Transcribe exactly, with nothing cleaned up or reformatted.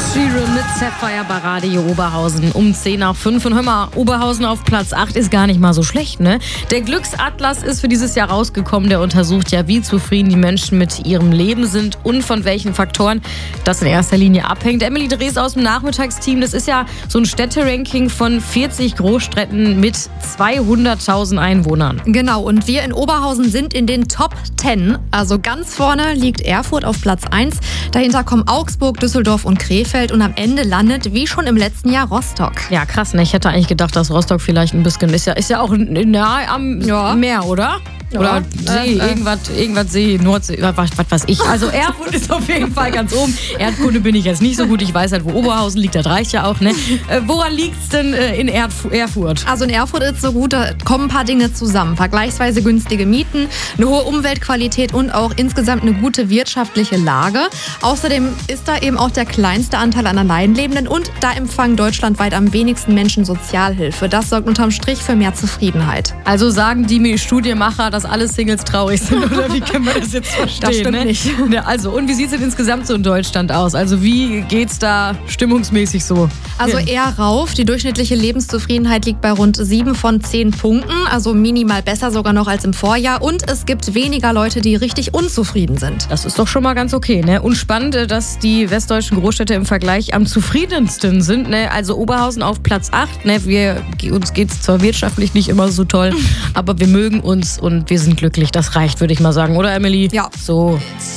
Sheeran mit Sapphire bei Radio Oberhausen um zehn nach fünf. Und hör mal, Oberhausen auf Platz acht ist gar nicht mal so schlecht, ne? Der Glücksatlas ist für dieses Jahr rausgekommen. Der untersucht ja, wie zufrieden die Menschen mit ihrem Leben sind und von welchen Faktoren das in erster Linie abhängt. Emily Drees aus dem Nachmittagsteam, das ist ja so ein Städteranking von vierzig Großstädten mit zweihunderttausend Einwohnern. Genau, und wir in Oberhausen sind in den Top zehn. Also ganz vorne liegt Erfurt auf Platz eins. Dahinter kommen Augsburg, Düsseldorf und Krefeld. Und am Ende landet, wie schon im letzten Jahr, Rostock. Ja, krass, ne? Ich hätte eigentlich gedacht, dass Rostock vielleicht ein bisschen ist ja, ist ja auch nahe am ja. Meer, oder? Oder ja, See, äh, äh. irgendwas, irgendwas See, Nordsee, was, was weiß ich. Also Erfurt ist auf jeden Fall ganz oben. Erdkunde bin ich jetzt nicht so gut. Ich weiß halt, wo Oberhausen liegt, das reicht ja auch. Ne? Äh, woran liegt es denn äh, in Erf- Erfurt? Also in Erfurt ist so gut, da kommen ein paar Dinge zusammen. Vergleichsweise günstige Mieten, eine hohe Umweltqualität und auch insgesamt eine gute wirtschaftliche Lage. Außerdem ist da eben auch der kleinste Anteil an Alleinlebenden und da empfangen deutschlandweit am wenigsten Menschen Sozialhilfe. Das sorgt unterm Strich für mehr Zufriedenheit. Also sagen die Studienmacher, dass alle Singles traurig sind, oder wie können wir das jetzt verstehen? Das stimmt ne? nicht. Ja, also, und wie sieht es denn insgesamt so in Deutschland aus? Also wie geht's da stimmungsmäßig so? Also eher rauf. Die durchschnittliche Lebenszufriedenheit liegt bei rund sieben von zehn Punkten, also minimal besser sogar noch als im Vorjahr. Und es gibt weniger Leute, die richtig unzufrieden sind. Das ist doch schon mal ganz okay, ne? Und spannend, dass die westdeutschen Großstädte im Vergleich am zufriedensten sind, ne? Also Oberhausen auf Platz acht, ne? Wir, uns geht's zwar wirtschaftlich nicht immer so toll, aber wir mögen uns und wir sind glücklich. Das reicht, würde ich mal sagen, oder Emily? Ja. So.